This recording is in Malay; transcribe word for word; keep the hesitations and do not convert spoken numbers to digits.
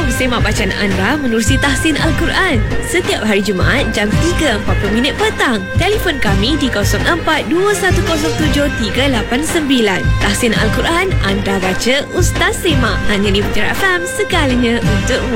Sambung semak bacaan anda menerusi tahsin Al-Quran setiap hari Jumaat jam tiga empat puluh minit petang. Telefon kami di kosong empat dua satu kosong tujuh tiga lapan sembilan. Tahsin Al-Quran, anda baca, Ustaz semak. Hanya di Putera F M, segalanya untukmu.